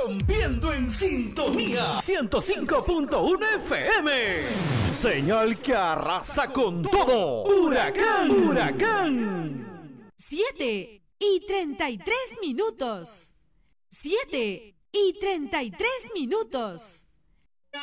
rompiendo en sintonía 105.1 FM. Señal que arrasa con todo. Huracán, huracán. 7:33. 7:33.